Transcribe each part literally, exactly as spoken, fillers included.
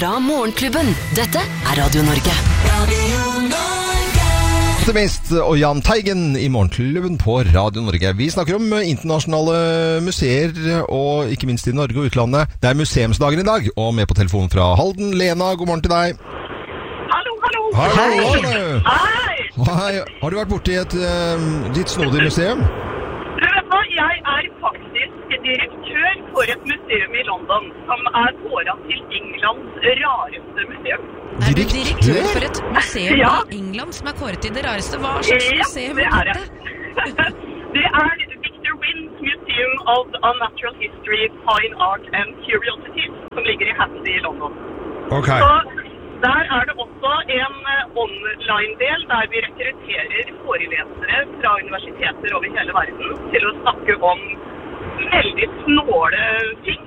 fra Morgenklubben. Dette er Radio Norge. Radio Norge. Optimist og Jan Teigen i Morgenklubben på Radio Norge. Vi snakker om internasjonale museer, og ikke minst i Norge og utlandet. Det er museumsdagen i dag, og med på telefonen fra Halden. Lena, god morgen til deg. Hallo, hallo. Hei. Hei. Hei. Har du vært borte i et uh, litt snodig museum? Du vet hva, jeg er faktisk direktør for et museum i London, som er kåret til Englands rareste museum. Er du direktør for et museum Ja. i England som er kåret til det rareste? Hva slags Ja, museum det er er det. dette? Det er Victor Wynne's Museum of Unnatural History, Fine Art and Curiosities, som ligger i Hackney i London. Ok. Så der er det også en eh, online-del der vi rekrutterer forelesere fra universiteter over hele verden til å snakke om veldig snåle ting.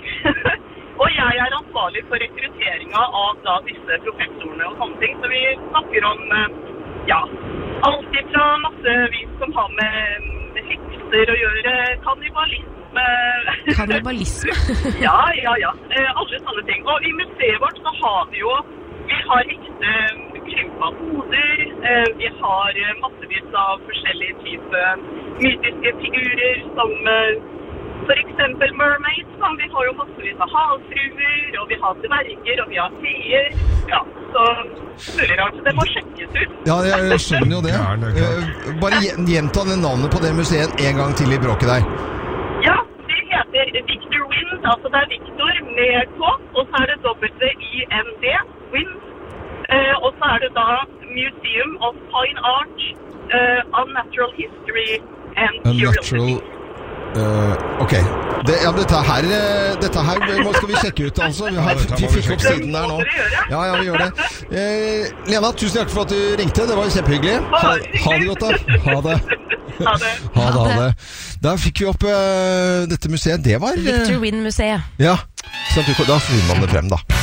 Og jeg er ansvarlig for rekrutteringa av da disse professorene og sånne ting. Så vi snakker om, eh, ja, alt fra massevis som har med, med hekser å gjøre, kannibalisme. Kannibalisme? Ja, ja, ja. Eh, alle sånne ting. Og i museet vårt så har vi jo, vi har ekte krympa hoder, eh, vi har eh, massevis av forskjellige typer mytiske figurer som eh, for eksempel mermaids, som vi har jo massevis av havfruer, og vi har dverger, og vi har feer. Ja, så mulig rart. Det må sjekkes ut. Ja, jeg skjønner jo det. Ja, det er klart. Eh, Bare gjen- gjenta det navnet på det museet en gang til i bråket der. Ja, det heter Victor Wynne, altså det er Victor med K, og så er det W-I-N-D, Wynne. Eh, og så er det da Museum of Fine Art, uh, Unnatural History and Unnatural Curiosities. uh, Ok. Det, ja, dette her, eh, dette her må, skal vi sjekke ut, altså. Vi, har, Ja, dette må vi vi fikk opp sjekke. siden der nå. Det må dere gjøre. Ja, ja, vi gjør det. Eh, Lena, tusen hjertelig for at du ringte. Det var kjempehyggelig. Ha, ha det godt, da. Ha det. Ha det. Ha det, ha det. Da fikk vi opp uh, dette museet. Det var uh, Victor Wynne-museet. Ja. Så da finner man det frem, da.